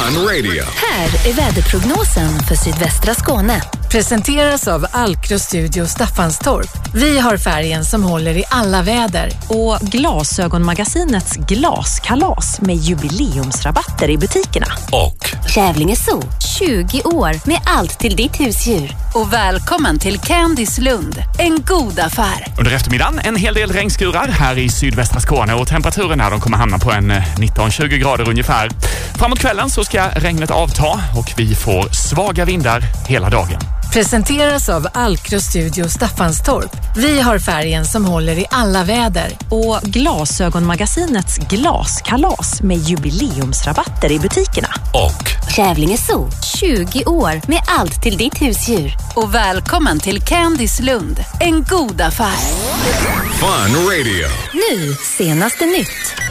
Fun Radio. Här är väderprognosen för sydvästra Skåne. Presenteras av Alkro Studio Staffanstorp. Vi har färgen som håller i alla väder. Och Glasögonmagasinets glaskalas med jubileumsrabatter i butikerna. Och Kävlinge Zoo, 20 år med allt till ditt husdjur. Och välkommen till Candice Lund, en god affär. Under eftermiddagen en hel del regnskurar här i sydvästra Skåne och temperaturerna de kommer hamna på en 19-20 grader ungefär. Framåt kvällen så ska regnet avta och vi får svaga vindar hela dagen. Presenteras av Alkro Studio Staffanstorp. Vi har färgen som håller i alla väder. Och Glasögonmagasinets glaskalas med jubileumsrabatter i butikerna. Och Kävlinge Zoo, 20 år med allt till ditt husdjur. Och välkommen till Candice Lund, en god affär. Fun Radio. Nu, senaste nytt.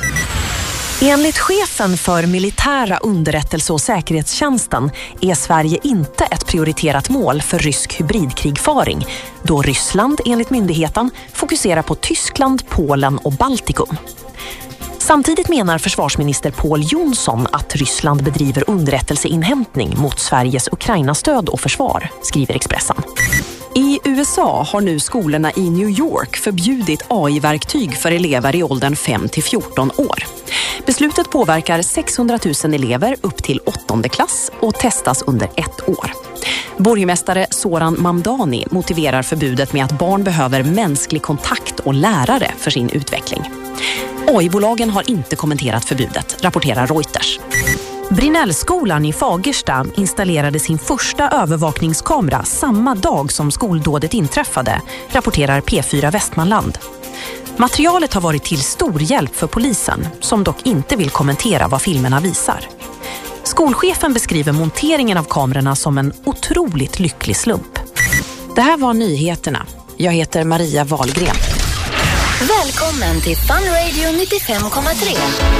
Enligt chefen för militära underrättelse- och säkerhetstjänsten är Sverige inte ett prioriterat mål för rysk hybridkrigföring, då Ryssland enligt myndigheten fokuserar på Tyskland, Polen och Baltikum. Samtidigt menar försvarsminister Pål Jonsson att Ryssland bedriver underrättelseinhämtning mot Sveriges Ukraina-stöd och försvar, skriver Expressen. I USA har nu skolorna i New York förbjudit AI-verktyg för elever i åldern 5-14 år. Beslutet påverkar 600 000 elever upp till 8:e klass och testas under 1 år. Borgmästare Soran Mamdani motiverar förbudet med att barn behöver mänsklig kontakt och lärare för sin utveckling. AI-bolagen har inte kommenterat förbudet, rapporterar Reuters. Brinnellskolan i Fagersta installerade sin första övervakningskamera samma dag som skoldådet inträffade, rapporterar P4 Västmanland. Materialet har varit till stor hjälp för polisen, som dock inte vill kommentera vad filmerna visar. Skolchefen beskriver monteringen av kamerorna som en otroligt lycklig slump. Det här var nyheterna. Jag heter Maria Wahlgren. Välkommen till Fun Radio 95,3.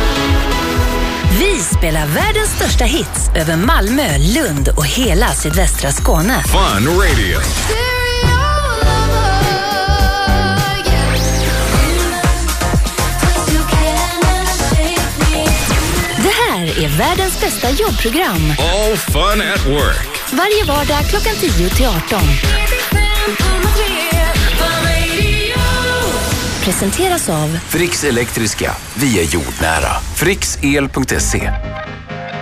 Vi spelar världens största hits över Malmö, Lund och hela sydvästra Skåne. Fun Radio. Det här är världens bästa jobbprogram. All fun at work. Varje vardag klockan 10 till 18. Presenteras av Fricks Elektriska. Vi är jordnära. Fricksel.se.